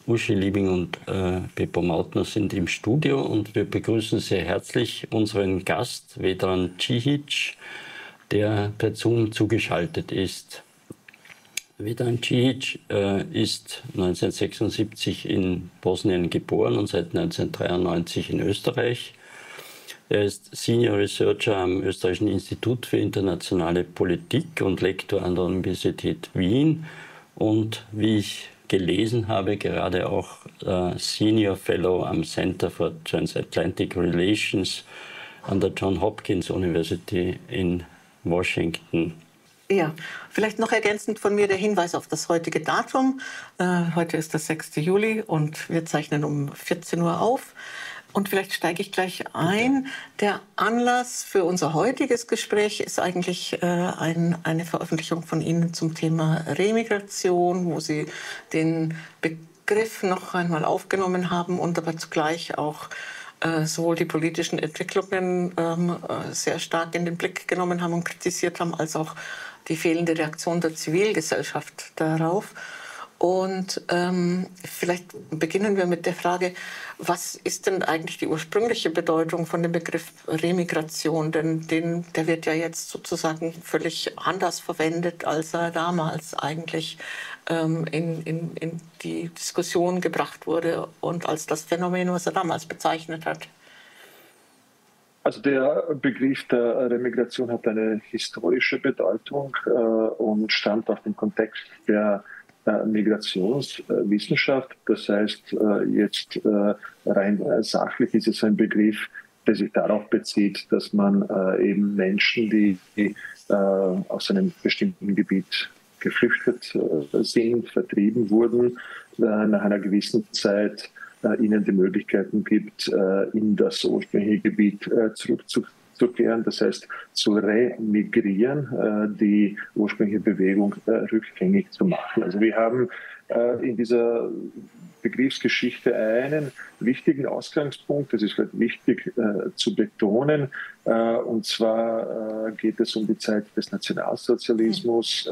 Uschi Liebing und Beppo Mautner sind im Studio und wir begrüßen sehr herzlich unseren Gast Vedran Cihic, der per Zoom zugeschaltet ist. Vedran Cihic ist 1976 in Bosnien geboren und seit 1993 in Österreich. Er ist Senior Researcher am Österreichischen Institut für internationale Politik und Lektor an der Universität Wien und, wie ich gelesen habe, gerade auch Senior Fellow am Center for Transatlantic Relations an der Johns Hopkins University in Washington. Ja, vielleicht noch ergänzend von mir der Hinweis auf das heutige Datum. Heute ist der 6. Juli und wir zeichnen um 14 Uhr auf. Und vielleicht steige ich gleich ein. Der Anlass für unser heutiges Gespräch ist eigentlich eine Veröffentlichung von Ihnen zum Thema Remigration, wo Sie den Begriff noch einmal aufgenommen haben und aber zugleich auch sowohl die politischen Entwicklungen sehr stark in den Blick genommen haben und kritisiert haben, als auch die fehlende Reaktion der Zivilgesellschaft darauf. Und vielleicht beginnen wir mit der Frage, was ist denn eigentlich die ursprüngliche Bedeutung von dem Begriff Remigration? Denn der wird ja jetzt sozusagen völlig anders verwendet, als er damals eigentlich in die Diskussion gebracht wurde und als das Phänomen, was er damals bezeichnet hat. Also der Begriff der Remigration hat eine historische Bedeutung und stammt aus dem Kontext der Migrationswissenschaft. Das heißt, jetzt rein sachlich ist es ein Begriff, der sich darauf bezieht, dass man eben Menschen, die aus einem bestimmten Gebiet geflüchtet sind, vertrieben wurden, nach einer gewissen Zeit ihnen die Möglichkeiten gibt, in das ursprüngliche Gebiet zurückzukehren, das heißt zu remigrieren, die ursprüngliche Bewegung rückgängig zu machen. Also wir haben in dieser Begriffsgeschichte einen wichtigen Ausgangspunkt, das ist halt wichtig zu betonen, und zwar geht es um die Zeit des Nationalsozialismus,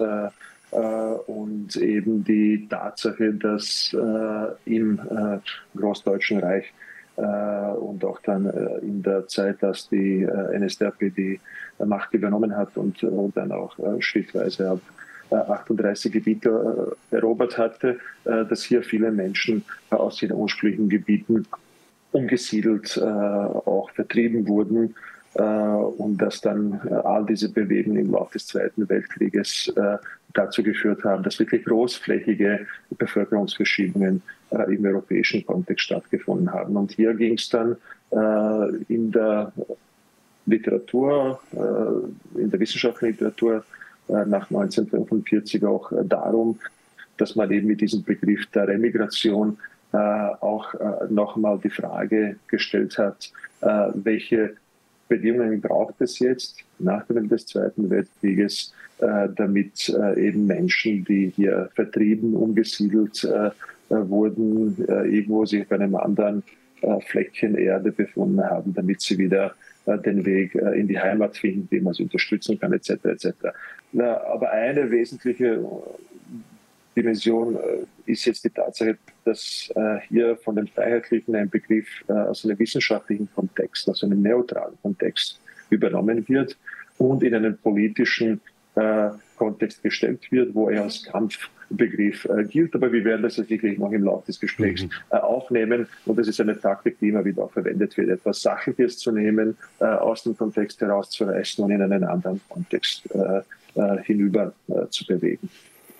und eben die Tatsache, dass im Großdeutschen Reich und auch dann in der Zeit, dass die NSDAP die Macht übernommen hat und dann auch schrittweise ab 38 Gebiete erobert hatte, dass hier viele Menschen aus ihren ursprünglichen Gebieten umgesiedelt, auch vertrieben wurden. Und dass dann all diese Bewegungen im Laufe des Zweiten Weltkrieges dazu geführt haben, dass wirklich großflächige Bevölkerungsverschiebungen im europäischen Kontext stattgefunden haben. Und hier ging es dann in der Literatur, in der wissenschaftlichen Literatur nach 1945 auch darum, dass man eben mit diesem Begriff der Remigration auch nochmal die Frage gestellt hat, welche Bedingungen braucht es jetzt nach dem Ende des Zweiten Weltkrieges, damit eben Menschen, die hier vertrieben, umgesiedelt wurden, irgendwo sich auf einem anderen Fleckchen Erde befunden haben, damit sie wieder den Weg in die Heimat finden, wie man sie unterstützen kann, etc. etc. Aber eine wesentliche Dimension ist jetzt die Tatsache, dass hier von den Freiheitlichen ein Begriff aus einem wissenschaftlichen Kontext, aus einem neutralen Kontext übernommen wird und in einen politischen Kontext gestellt wird, wo er als Kampfbegriff gilt. Aber wir werden das sicherlich noch im Laufe des Gesprächs aufnehmen. Und das ist eine Taktik, die immer wieder auch verwendet wird, etwas Sachliches zu nehmen, aus dem Kontext herauszureißen und in einen anderen Kontext hinüber zu bewegen.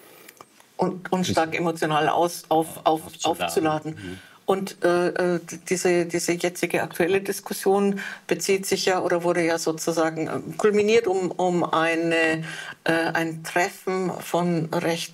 Und stark emotional aufzuladen. Und diese jetzige aktuelle Diskussion bezieht sich ja oder wurde ja sozusagen kulminiert um ein Treffen von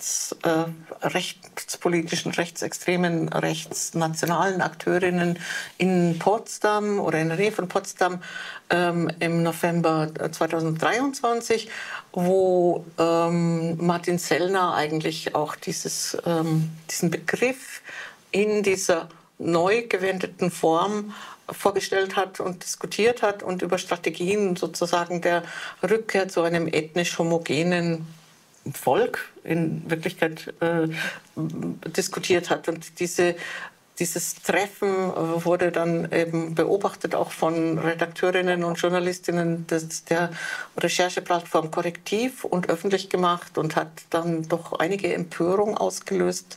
rechtspolitischen, rechtsextremen, rechtsnationalen Akteurinnen in Potsdam oder in der Nähe von Potsdam im November 2023, wo Martin Sellner eigentlich auch diesen Begriff in dieser neu gewendeten Form vorgestellt hat und diskutiert hat und über Strategien sozusagen der Rückkehr zu einem ethnisch homogenen Volk in Wirklichkeit diskutiert hat. Und dieses Treffen wurde dann eben beobachtet auch von Redakteurinnen und Journalistinnen der Rechercheplattform Korrektiv und öffentlich gemacht und hat dann doch einige Empörung ausgelöst.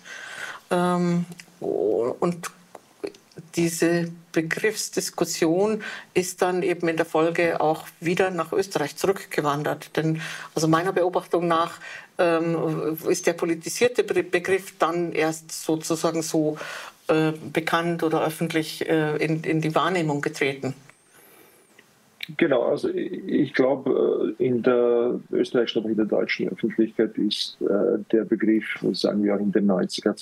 Und diese Begriffsdiskussion ist dann eben in der Folge auch wieder nach Österreich zurückgewandert. Denn also meiner Beobachtung nach ist der politisierte Begriff dann erst sozusagen so bekannt oder öffentlich in die Wahrnehmung getreten. Genau, also ich glaube, in der österreichischen, aber in der deutschen Öffentlichkeit ist der Begriff, sagen wir auch in den 90er,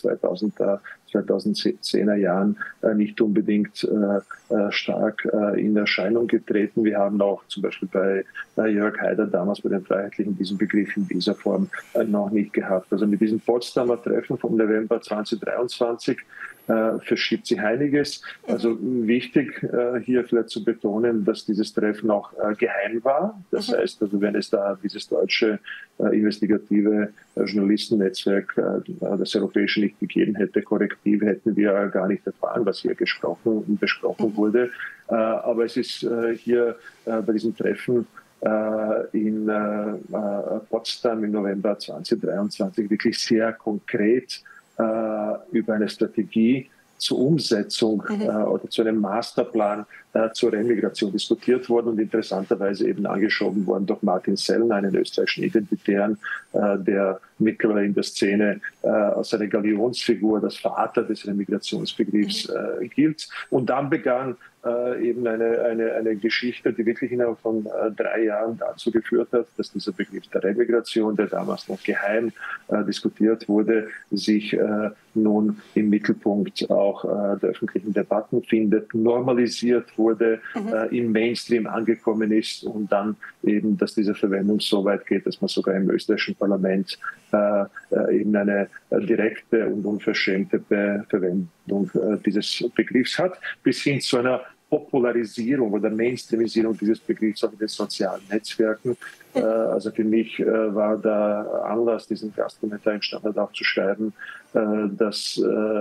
2010er Jahren nicht unbedingt stark in Erscheinung getreten. Wir haben auch zum Beispiel bei Jörg Haider damals bei den Freiheitlichen diesen Begriff in dieser Form noch nicht gehabt. Also mit diesem Potsdamer Treffen vom November 2023 verschiebt sich einiges. Also wichtig hier vielleicht zu betonen, dass dieses Treffen auch geheim war. Das heißt, also wenn es da dieses deutsche investigative Journalistennetzwerk, das europäische nicht gegeben hätte, Korrektiv, hätten wir gar nicht erfahren, was hier gesprochen und besprochen wurde. Aber es ist hier bei diesem Treffen in Potsdam im November 2023 wirklich sehr konkret über eine Strategie zur Umsetzung oder zu einem Masterplan zur Remigration diskutiert worden und interessanterweise eben angeschoben worden durch Martin Sellner, einen österreichischen Identitären, der mittlerweile in der Szene als eine Galionsfigur, das Vater des Remigrationsbegriffs gilt. Und dann begann eben eine Geschichte, die wirklich innerhalb von 3 Jahren dazu geführt hat, dass dieser Begriff der Remigration, der damals noch geheim diskutiert wurde, sich nun im Mittelpunkt auch der öffentlichen Debatten findet, normalisiert wurde, im Mainstream angekommen ist und dann eben, dass diese Verwendung so weit geht, dass man sogar im österreichischen Parlament eben eine direkte und unverschämte Verwendung dieses Begriffs hat, bis hin zu einer Popularisierung oder Mainstreamisierung dieses Begriffs auch in den sozialen Netzwerken. Also für mich war der Anlass, diesen Gastkommentar in Standard auch zu schreiben, das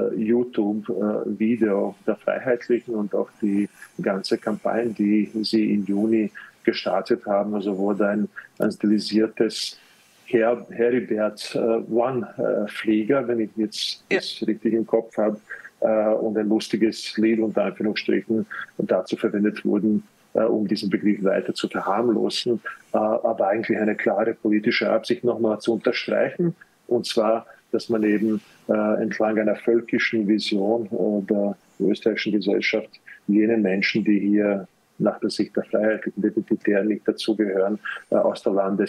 YouTube-Video der Freiheitlichen und auch die ganze Kampagne, die sie im Juni gestartet haben, also wurde ein stilisiertes Heribert One-Flieger, wenn ich jetzt das richtig im Kopf habe, und ein lustiges Lied unter Anführungsstrichen dazu verwendet wurden, um diesen Begriff weiter zu verharmlosen, aber eigentlich eine klare politische Absicht nochmal zu unterstreichen, und zwar, dass man eben entlang einer völkischen Vision der österreichischen Gesellschaft jene Menschen, die hier nach der Sicht der Freiheitlichen Identitären nicht dazugehören, aus dem Land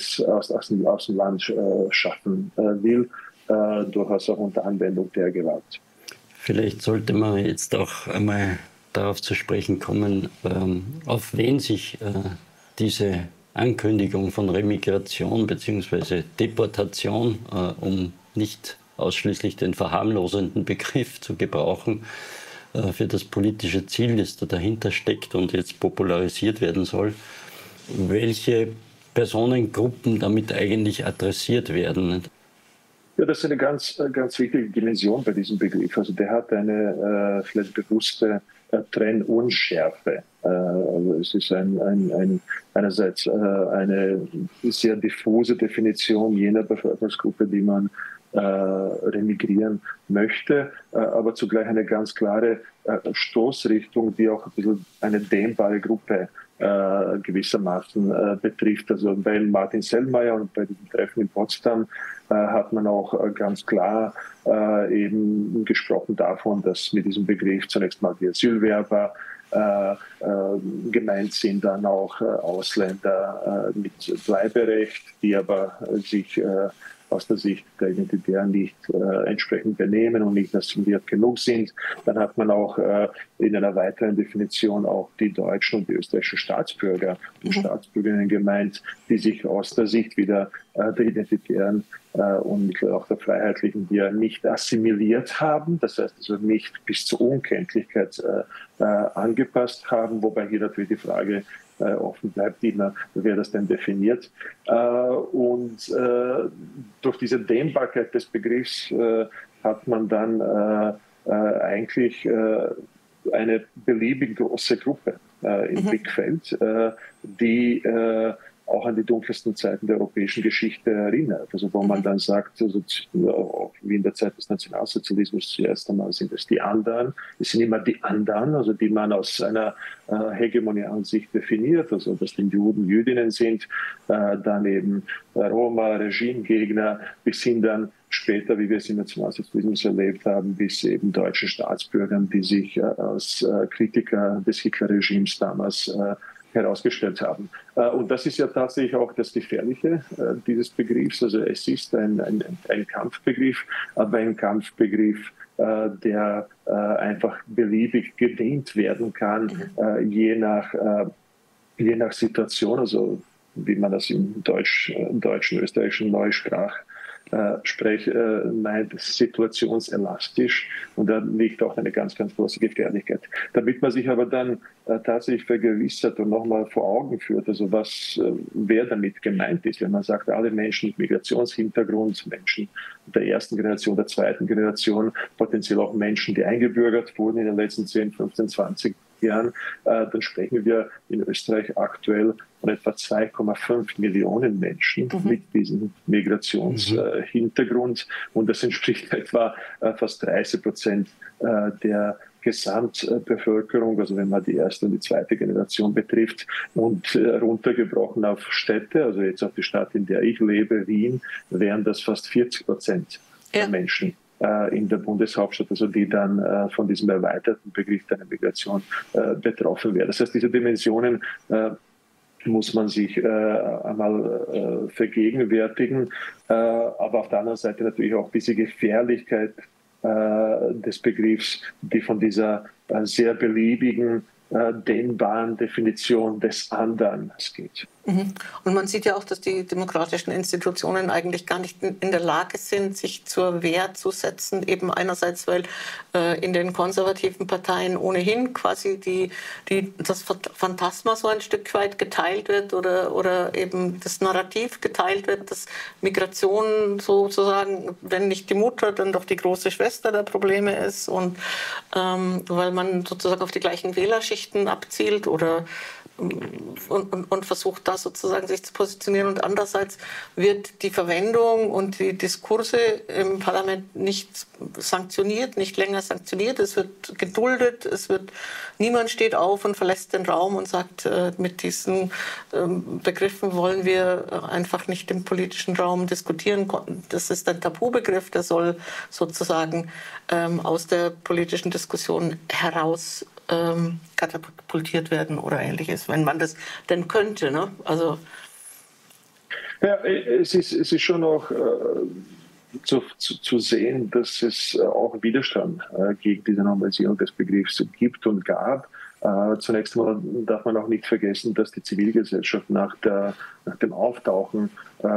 schaffen will, durchaus auch unter Anwendung der Gewalt. Vielleicht sollte man jetzt auch einmal darauf zu sprechen kommen, auf wen sich diese Ankündigung von Remigration bzw. Deportation, um nicht ausschließlich den verharmlosenden Begriff zu gebrauchen, für das politische Ziel, das da dahinter steckt und jetzt popularisiert werden soll, welche Personengruppen damit eigentlich adressiert werden. Ja, das ist eine ganz wichtige Dimension bei diesem Begriff. Also der hat eine vielleicht bewusste Trennunschärfe. Also es ist einerseits eine sehr diffuse Definition jener Bevölkerungsgruppe, die man remigrieren möchte, aber zugleich eine ganz klare Stoßrichtung, die auch ein bisschen eine dehnbare Gruppe gewissermaßen betrifft. Also bei Martin Sellmeier und bei diesem Treffen in Potsdam hat man auch ganz klar eben gesprochen davon, dass mit diesem Begriff zunächst mal die Asylwerber gemeint sind, dann auch Ausländer mit Bleiberecht, die aber sich aus der Sicht der Identitären nicht entsprechend benehmen und nicht assimiliert genug sind. Dann hat man auch in einer weiteren Definition auch die deutschen und die österreichischen Staatsbürger und Staatsbürgerinnen gemeint, die sich aus der Sicht wieder der Identitären und auch der Freiheitlichen hier nicht assimiliert haben, das heißt also nicht bis zur Unkenntlichkeit angepasst haben, wobei hier natürlich die Frage offen bleibt immer, wer das denn definiert. Und durch diese Dehnbarkeit des Begriffs hat man dann eigentlich eine beliebig große Gruppe im Blickfeld, die auch an die dunkelsten Zeiten der europäischen Geschichte erinnert. Also wo man dann sagt, also, wie in der Zeit des Nationalsozialismus zuerst einmal sind es die anderen. Es sind immer die anderen, also die man aus einer hegemonialen Sicht definiert, also dass die Juden Jüdinnen sind, dann eben Roma, Regimegegner, bis hin dann später, wie wir es im Nationalsozialismus erlebt haben, bis eben deutsche Staatsbürgern, die sich als Kritiker des Hitlerregimes damals herausgestellt haben. Und das ist ja tatsächlich auch das Gefährliche dieses Begriffs. Also es ist ein Kampfbegriff, aber ein Kampfbegriff, der einfach beliebig gedehnt werden kann, je nach Situation, also wie man das im deutschen, österreichischen Neusprach meint, situationselastisch, und da liegt auch eine ganz, ganz große Gefährlichkeit. Damit man sich aber dann tatsächlich vergewissert und nochmal vor Augen führt, also wer damit gemeint ist, wenn man sagt, alle Menschen mit Migrationshintergrund, Menschen der ersten Generation, der zweiten Generation, potenziell auch Menschen, die eingebürgert wurden in den letzten 10, 15, 20 Jahren, dann sprechen wir in Österreich aktuell von etwa 2,5 Millionen Menschen mit diesem Migrationshintergrund. Und das entspricht etwa fast 30% der Gesamtbevölkerung, also wenn man die erste und die zweite Generation betrifft, und runtergebrochen auf Städte, also jetzt auf die Stadt, in der ich lebe, Wien, wären das fast 40% der Menschen in der Bundeshauptstadt, also die dann von diesem erweiterten Begriff der Migration betroffen wären. Das heißt, diese Dimensionen muss man sich einmal vergegenwärtigen, aber auf der anderen Seite natürlich auch diese Gefährlichkeit des Begriffs, die von dieser sehr beliebigen, dehnbaren Definition des anderen ausgeht. Und man sieht ja auch, dass die demokratischen Institutionen eigentlich gar nicht in der Lage sind, sich zur Wehr zu setzen. Eben einerseits, weil in den konservativen Parteien ohnehin quasi das Phantasma so ein Stück weit geteilt wird oder eben das Narrativ geteilt wird, dass Migration sozusagen, wenn nicht die Mutter, dann doch die große Schwester der Probleme ist. Und weil man sozusagen auf die gleichen Wählerschichten abzielt oder und versucht da sozusagen sich zu positionieren, und andererseits wird die Verwendung und die Diskurse im Parlament nicht sanktioniert, nicht länger sanktioniert, es wird geduldet, niemand steht auf und verlässt den Raum und sagt, mit diesen Begriffen wollen wir einfach nicht im politischen Raum diskutieren. Das ist ein Tabubegriff, der soll sozusagen aus der politischen Diskussion heraus katapultiert werden oder Ähnliches, wenn man das denn könnte. Ne? Also ja, es ist schon auch zu sehen, dass es auch Widerstand gegen diese Normalisierung des Begriffs gibt und gab. Zunächst einmal darf man auch nicht vergessen, dass die Zivilgesellschaft nach dem Auftauchen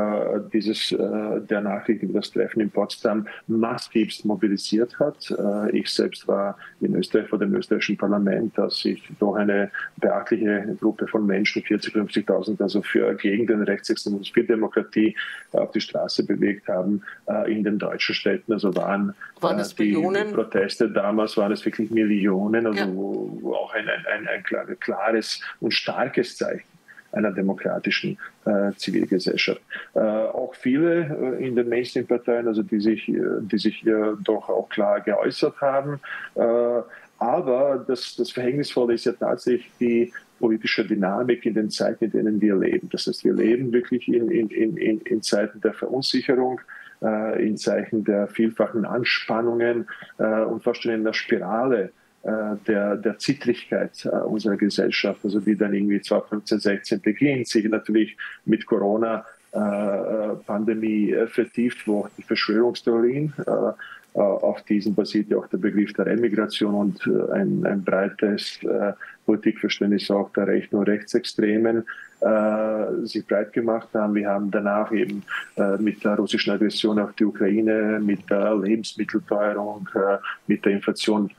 der Nachricht über das Treffen in Potsdam massivst mobilisiert hat. Ich selbst war in Österreich vor dem österreichischen Parlament, dass sich durch eine beachtliche Gruppe von Menschen, 40.000, 50.000, also gegen den Rechtsextremismus, für Demokratie auf die Straße bewegt haben in den deutschen Städten. Also waren die Proteste damals, waren es wirklich Millionen, also wo auch ein klares und starkes Zeichen einer demokratischen Zivilgesellschaft. Auch viele in den Mainstream-Parteien, also die sich doch auch klar geäußert haben. Aber das Verhängnisvolle ist ja tatsächlich die politische Dynamik in den Zeiten, in denen wir leben. Das heißt, wir leben wirklich in Zeiten der Verunsicherung, in Zeiten der vielfachen Anspannungen und fast schon in der Spirale der Zittrigkeit unserer Gesellschaft, also die dann irgendwie 2015, 16 beginnt, sich natürlich mit Corona-Pandemie vertieft, wo auch die Verschwörungstheorien auf diesen basiert ja auch der Begriff der Remigration und ein breites Politikverständnis auch der Rechten und Rechtsextremen sich breit gemacht haben. Wir haben danach eben mit der russischen Aggression auf die Ukraine, mit der Lebensmittelteuerung, mit der Inflation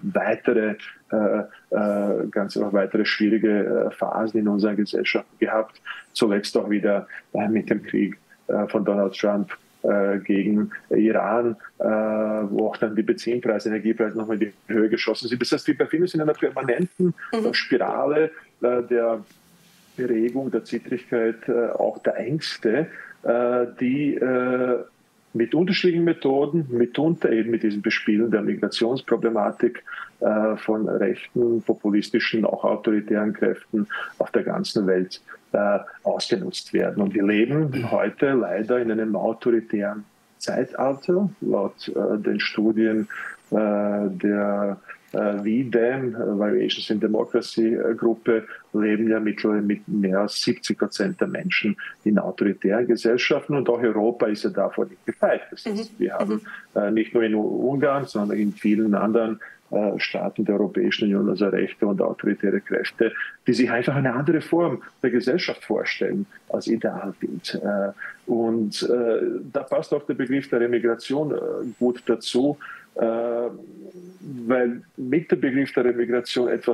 ganz einfach weitere schwierige Phasen in unserer Gesellschaft gehabt. Zuletzt auch wieder mit dem Krieg von Donald Trump gegen Iran, wo auch dann die Benzinpreise, Energiepreise nochmal in die Höhe geschossen sind. Das heißt, wir befinden uns in einer permanenten Spirale der Beregung, der Zittrigkeit, auch der Ängste, die mit unterschiedlichen Methoden, mitunter eben mit diesem Bespielen der Migrationsproblematik von rechten, populistischen, auch autoritären Kräften auf der ganzen Welt ausgenutzt werden. Und wir leben heute leider in einem autoritären Zeitalter. Laut den Studien der VDEM, Variations in Democracy Gruppe, leben ja mittlerweile mit mehr als 70% der Menschen in autoritären Gesellschaften, und auch Europa ist ja davor nicht gefeit. Das heißt, wir haben nicht nur in Ungarn, sondern in vielen anderen Staaten der Europäischen Union, also rechte und autoritäre Kräfte, die sich einfach eine andere Form der Gesellschaft vorstellen als Idealbild. Und da passt auch der Begriff der Remigration gut dazu, weil mit dem Begriff der Remigration etwas